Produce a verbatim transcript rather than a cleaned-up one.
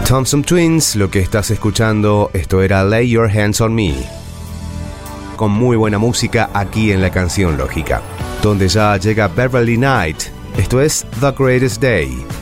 Thompson Twins, lo que estás escuchando, esto era Lay Your Hands on Me. Con muy buena música aquí en La Canción Lógica, donde ya llega Beverly Knight. Esto es The Greatest Day.